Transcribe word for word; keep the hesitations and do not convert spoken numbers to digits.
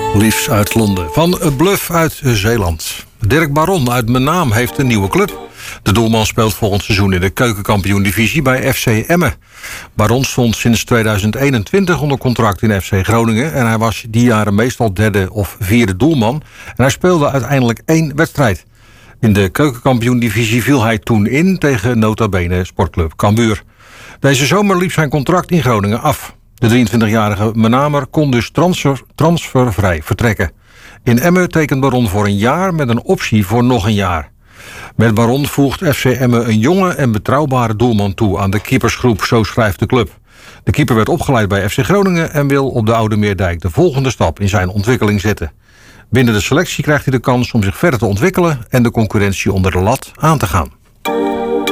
Liefs uit Londen. Van Bluff uit Zeeland. Dirk Baron uit Menaam heeft een nieuwe club. De doelman speelt volgend seizoen in de keukenkampioen-divisie bij F C Emmen. Baron stond sinds tweeduizend eenentwintig onder contract in F C Groningen... en hij was die jaren meestal derde of vierde doelman... en hij speelde uiteindelijk één wedstrijd. In de keukenkampioen-divisie viel hij toen in tegen nota bene sportclub Cambuur. Deze zomer liep zijn contract in Groningen af. De drieëntwintigjarige Menamer kon dus transfer, transfervrij vertrekken. In Emmen tekent Baron voor een jaar met een optie voor nog een jaar. Met Baron voegt F C Emmen een jonge en betrouwbare doelman toe aan de keepersgroep, zo schrijft de club. De keeper werd opgeleid bij F C Groningen en wil op de Oude Meerdijk de volgende stap in zijn ontwikkeling zetten. Binnen de selectie krijgt hij de kans om zich verder te ontwikkelen en de concurrentie onder de lat aan te gaan.